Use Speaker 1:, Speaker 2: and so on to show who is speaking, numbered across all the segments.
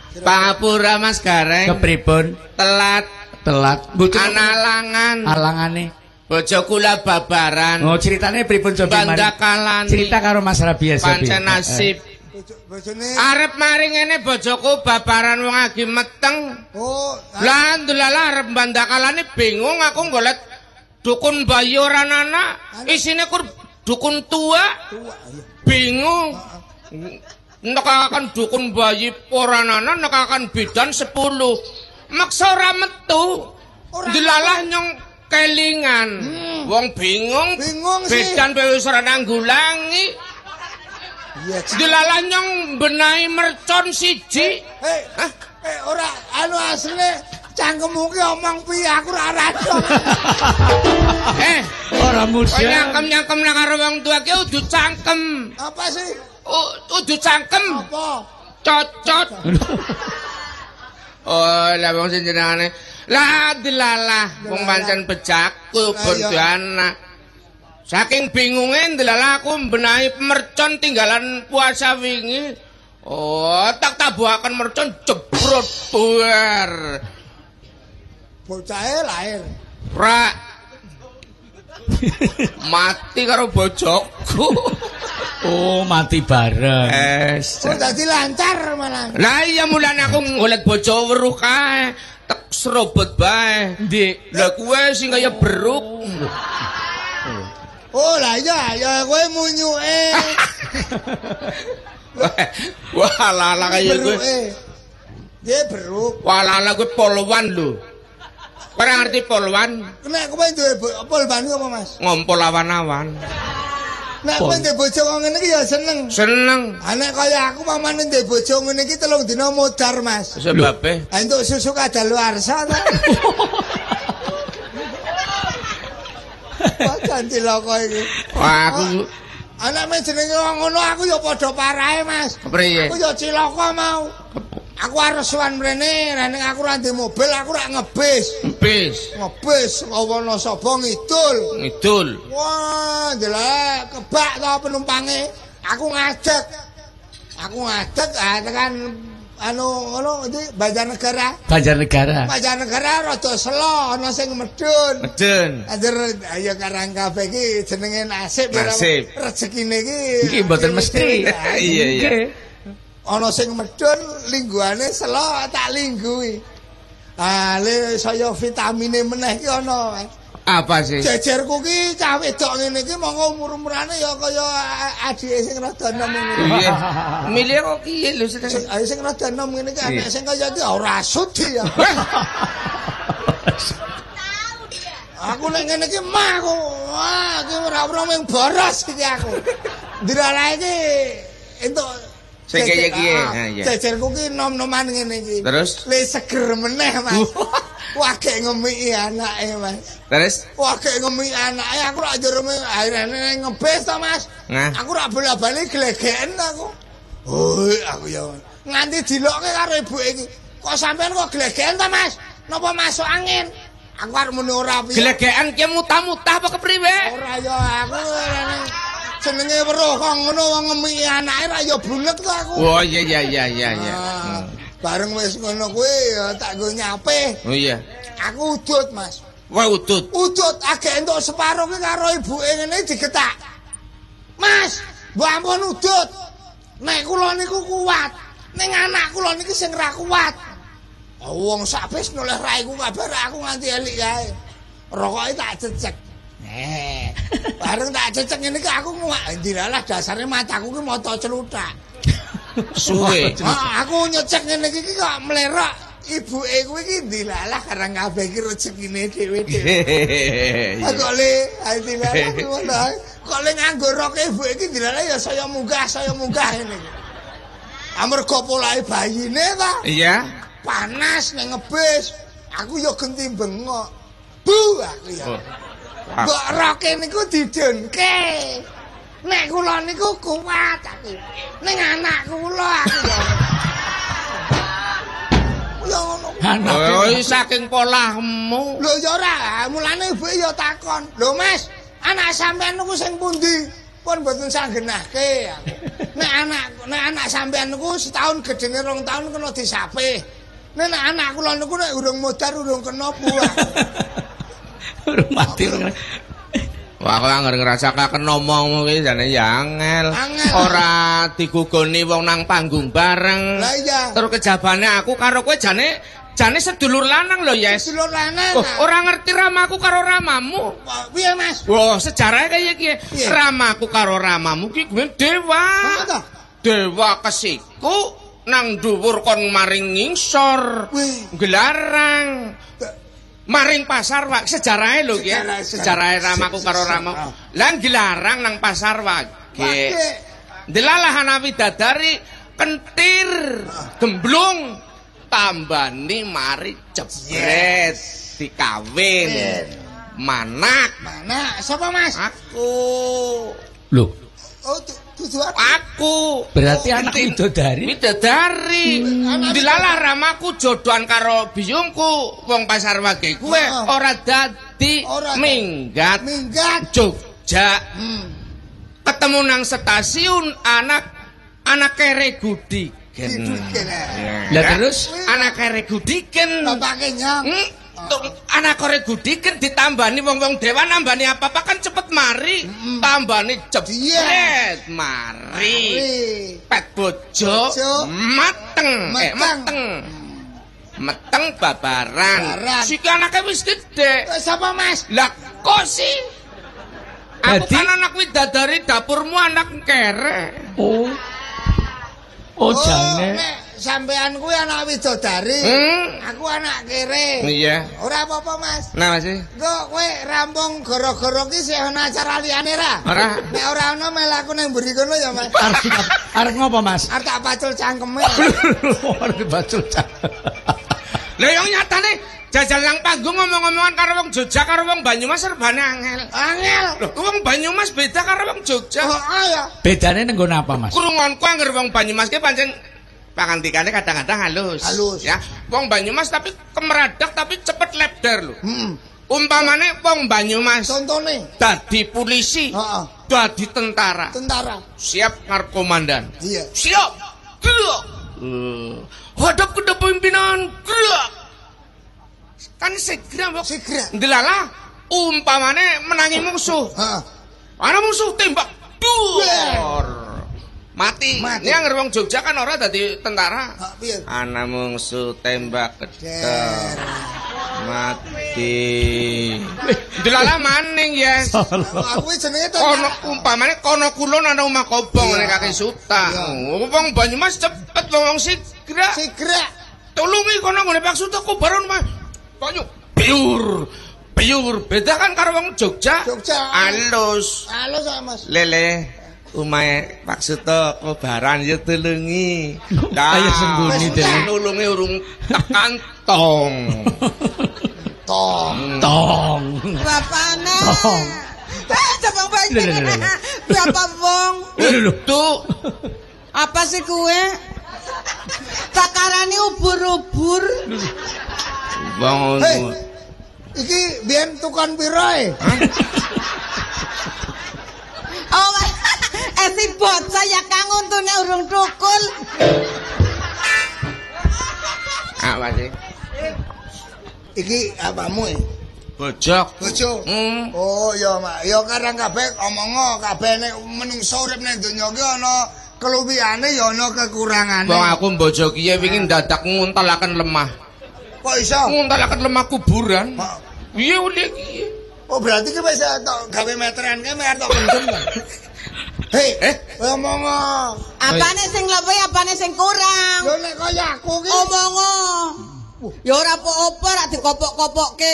Speaker 1: Pangapura Mas Gareng.
Speaker 2: Kepripun?
Speaker 1: Telat. Analangan.
Speaker 2: Alangane.
Speaker 1: Bojo kula babaran.
Speaker 2: Oh, ceritane pripun coba mari?
Speaker 1: Bandakalani.
Speaker 2: Cerita karo Mas Rabies.
Speaker 1: Pancen nasib.
Speaker 3: Bojone
Speaker 1: Arep mari ngene bojoku babaran wong lagi meteng.
Speaker 3: oh
Speaker 1: Lah ndelalah arep bandakalane bingung aku golek dukun bayi ora ana. Isine kur dukun tua. Bingung. Nekakan dukun bayi ora ana, nekakan bidan 10. Maksa ora metu. Ndelalah nyong kelingan. Wong bingung
Speaker 3: sih.
Speaker 1: bidan wis ora nanggulangi.
Speaker 3: Iya.
Speaker 1: Dilalah nyong benahi mercon siji.
Speaker 3: Ora anu asline cangkemmu ki omong piye aku ora rada.
Speaker 2: Ora musya.
Speaker 1: Nyangkem karo wong tua ki udu cangkem.
Speaker 3: Apa sih?
Speaker 1: Udu cangkem.
Speaker 3: Apa?
Speaker 1: Cocot. Oh, lah wong sing jenengane. Lah dilalah wong pancen bejaku bondana. Saking bingunge ndelala aku benahi mercon tinggalan puasa wingi. Oh, tak tabuhaken mercon jebrot buar.
Speaker 3: Bocahe lahir.
Speaker 1: Rak. Mati karo bojoku.
Speaker 2: Oh, mati bareng.
Speaker 3: Oh, dadi lancar malah.
Speaker 1: Lah iya mulane aku golek bojo weruh kae. Tek serobot bae.
Speaker 2: Ndik.
Speaker 1: Lah kuwe sing kaya beruk.
Speaker 3: Oh lah ya kowe munyuke.
Speaker 1: Wah lala kaya kowe.
Speaker 3: Dia beruk.
Speaker 1: Wah lala kowe polwan lho. Ora ngerti polwan.
Speaker 3: Nek kowe duwe polwan apa Mas?
Speaker 1: Ngompol awan-awan.
Speaker 3: Nek kowe duwe bojo ngene iki ya seneng.
Speaker 1: Seneng.
Speaker 3: Nek kaya aku pamane duwe bojo ngene iki 3 dina modar Mas.
Speaker 1: Sebabe.
Speaker 3: Entuk susu kadaluarsa ta. Wah ganti loko iki.
Speaker 1: Wah aku
Speaker 3: anake jenenge wong ngono aku ya padha parahe Mas.
Speaker 1: Kepriye?
Speaker 3: Aku ya cilaka mau. Aku arep suwan mrene, rene aku ra ndek mobil, aku rak ngebis. Ngebis kawono sapa ngidul. Wah, ndelok kebak to penumpange. Aku ngadeg tekan anu ngono ndi Banjarnegara. Rada selo ana sing medun. Anjir ayo karang kabeh iki jenenge nasib. Rezekine iki
Speaker 2: mboten mesti.
Speaker 1: Iya.
Speaker 3: Ana sing medun lingguhane selo tak linggui. Le saya vitamine meneh iki ana.
Speaker 1: Apa sih?
Speaker 3: Jejerku ki cah wedok ngene iki monggo umur-umurane ya kaya adike sing rada enom ngene.
Speaker 1: Iya. Milih kok kiye lho
Speaker 3: sing rada enom ngene iki anak sing kaya iki ora sudi ya. Aku nek ngene iki mah aku. Wah, iki ora mung boros iki aku. Ndiralae iki entuk
Speaker 1: sing kaya kiye.
Speaker 3: Jejerku ki nom-noman ngene iki.
Speaker 1: Terus
Speaker 3: le seger meneh Mas. Wah gek ngemiki anake Mas.
Speaker 1: Terus
Speaker 3: wah gek ngemiki anake aku rak njero akhirane ngebes to Mas. Aku rak bola-bali glegeken aku. Aku ya nganti dilokke karo ibuke iki. Kok sampean kok glegeken to Mas? Napa masuk angin? Aku arep muni ora piye. Glegeken ki mutah-mutah apa kepriwe? Ora ya aku jenenge weruh kok ngono wong ngemiki anake ra ya brunet kok aku.
Speaker 1: Oh iya.
Speaker 3: Bareng wis ngono kuwi ya tak nggo nyape.
Speaker 1: Oh iya.
Speaker 3: Aku udut, Mas.
Speaker 1: Wah, udut.
Speaker 3: Udut agek entuk separo ki karo ibuke ngene digetak. Mas, mbok ampun udut. Nek kula niku kuat, ning anak kula niki sing ra kuat. Wong sak wis noleh raiku kabeh aku nganti elik kae. Rokoke tak cecek. Bareng tak cecek ngene iki aku ndilalah dasare mataku ki mata celuthak.
Speaker 1: Suwe.
Speaker 3: Aku nyecek ngene iki kok mlerok. Ibuke kuwi iki ndilalah karang kabeh iki rezekine dhewe-dhewe. Kok le ndilalah ngono. Kok le nganggo roke ibuke iki ndilalah ya saya munggah ngene iki. Amarga polahe bayine ta.
Speaker 1: Iya.
Speaker 3: Panas ning ngebis. Aku ya genti bengok. Bu aku ya. Mbok roke niku didunke. Nek kula niku kuat aku. Ning anak kula aku ya ngono.
Speaker 1: Oh, saking polahmu.
Speaker 3: Lho ya ora, mulane ibuke ya takon. Lho Mas, anak sampean niku sing pundi? Pun mboten sanggenahke aku. Nek nek anak sampean niku setahun gedene 2 tahun kena disape. Nek anak kula niku nek urung modar urung kena buah.
Speaker 2: Urung mati.
Speaker 1: Wah, aku anggar ngrasakaken omongmu kuwi jane ya angel. Ora digugoni wong nang panggung bareng.
Speaker 3: Lah iya.
Speaker 1: Terus kejabane aku karo kowe jane sedulur lanang lho, Yes.
Speaker 3: Sedulur lanang.
Speaker 1: Oh, ora ngerti ramaku karo ramamu.
Speaker 3: Piye, Mas?
Speaker 1: Wah, sejarahnya kaya iki. Ramaku karo ramamu ki kuwi dewa. Dewa kesiku nang dhuwur kon maring ngisor. Gelarang. Maring pasar wak sejarahnya lho ki. Sejarahnya ramaku karo ramamu. Lah gelarang nang pasar wak. Delalah ana widadari kentir gemblung tambani mari jebret dikawin. Manak sapa Mas? Aku.
Speaker 2: Lho.
Speaker 3: Oh, dudu
Speaker 1: aku.
Speaker 2: Berarti anak widodari.
Speaker 1: Widodari. Dilalah ramaku jodohan karo biyungku wong pasar wage kuwe ora dadi minggat Jogja. Ketemu nang stasiun anak kere gudiken.
Speaker 2: Lah terus
Speaker 1: anak kere gudiken.
Speaker 3: Bapake nyang.
Speaker 1: Anak kere gudiken ditambani wong-wong dewa nambani apa-apa kan cepet mari. Tambani jebret mari. Pet bojo meteng babaran. Siki anake wis gedhe.
Speaker 3: Sapa Mas?
Speaker 1: Lah kok sih? Aku kan anak widadari dapurmu anak kere.
Speaker 2: Oh jane.
Speaker 3: Sampean kuwi anak widodari. Aku anak kere.
Speaker 1: Iya.
Speaker 3: Ora apa-apa, Mas.
Speaker 1: Nah, Mas.
Speaker 3: Kok kowe rampung gara-gara ki sih ana acara liyane ra?
Speaker 1: Ora.
Speaker 3: Nek ora ana melaku ning mburi kono ya, Mas.
Speaker 2: Arep ngopo, Mas?
Speaker 3: Arep tak pacul cangkeme.
Speaker 2: Arep pacul cangkem.
Speaker 1: Lah yang nyatane jajal nang panggung ngomong-ngomongan karo wong Jogja karo wong Banyumas serbane angel.
Speaker 3: Angel.
Speaker 1: Lho, wong Banyumas beda karo wong Jogja.
Speaker 3: Oh, ya.
Speaker 2: Bedane nang nggon apa, Mas?
Speaker 1: Krungonku angger wong Banyumas ki pancen pangantikane kadang-kadang halus. Ya, wong Banyumas tapi kemeradak tapi cepet lebder lho. Umpamane wong Banyumas
Speaker 3: contone
Speaker 1: dadi polisi, dadi tentara. Siap ngarep komandan.
Speaker 3: Iya.
Speaker 1: Siap. Gerak. Hadap ke pimpinan. Gerak. Kan segera. Ndelalah umpamane menangi musuh. Ana musuh tembak. Duor. Mati. Ini yang wong Jogja kan ora dadi tentara. Ana musuh tembak keder. Mati. Delala maning ya.
Speaker 3: Aku jenenge
Speaker 1: kono umpamane kono kulon ana omah kobong nek Kaki Suta. Wong Banyumas cepet wong sigra. Tulungi kono ngene Pak Suta kubaron mah. Banyu biur beda kan karo wong Jogja. Alus Mas. Lele umahe Pak Suto kobaran ya tulungi.
Speaker 2: Ayo sembunyi dene.
Speaker 1: Nulungi urung tekan tong.
Speaker 4: Bapane. Coba banyak. Berapa wong?
Speaker 1: Tuh.
Speaker 4: Apa sih kue? Takarane ubur-ubur.
Speaker 1: Bangun.
Speaker 3: Iki biyen tukang pirae?
Speaker 4: Oh, si bocah ya kang untune urung tukul.
Speaker 1: Apa sih?
Speaker 3: Iki apamu e?
Speaker 1: Bojok.
Speaker 3: Oh ya Mak, ya karang kabeh omongo kabeh nek menungso urip ning donya ki ana keluwihane ya ana kekurangane.
Speaker 1: Wong aku mbojok kiye wingi dadak nguntalaken lemah.
Speaker 3: Kok iso?
Speaker 1: Nguntalaken lemah kuburan. Piye uli kiye?
Speaker 3: Oh berarti ki wis gawe meteran ki mek tok kendem. Hei, omongo.
Speaker 4: Apane sing lebih, apane sing kurang?
Speaker 3: Yo nek kaya aku ki
Speaker 4: omongo. Ya ora apa-apa rak dikopok-kopokke.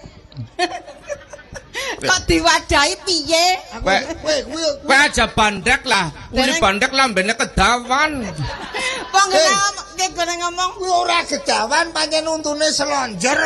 Speaker 4: Kok diwadahi piye?
Speaker 1: Kowe aja bandek lah. Uli bandek lambene kedawan.
Speaker 4: Wong ngene ngomong
Speaker 3: kuwi ora kedawan pancen untune selonjor.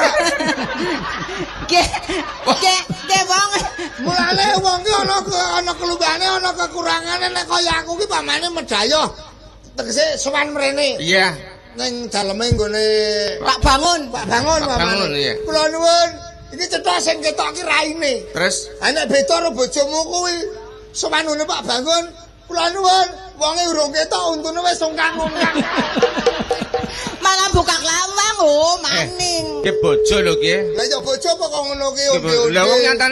Speaker 4: Ke wong.
Speaker 3: Mulane wong ki ana kelubane ana kekurangane nek kaya aku ki pamane medhayoh. Tegese sowan mrene.
Speaker 1: Iya.
Speaker 3: Ning daleme nggone
Speaker 4: Pak Bangun
Speaker 1: iya.
Speaker 3: Kula nuwun, iki cetha sing ketok ki raine.
Speaker 1: Terus
Speaker 3: nek beda karo bojomu kuwi sowanune Pak Bangun Kula nuwun, wonge urung ketok untune wis sungkang-ungkang.
Speaker 4: Malah buka lawang maning.
Speaker 1: Ki bojo lho ki.
Speaker 3: Lah ya bojo apa kok ngono ki.
Speaker 1: Lah wong nyatane